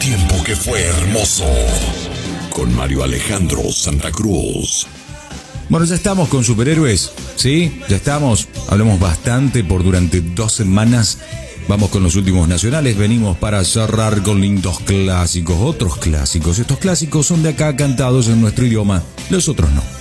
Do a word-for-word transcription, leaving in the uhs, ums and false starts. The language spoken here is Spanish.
tiempo que fue hermoso. Con Mario Alejandro Santa Cruz. Bueno, ya estamos con superhéroes, ¿sí? Ya estamos. Hablamos bastante por durante dos semanas. Vamos con los últimos nacionales. Venimos para cerrar con lindos clásicos, otros clásicos. Estos clásicos son de acá cantados en nuestro idioma, los otros no.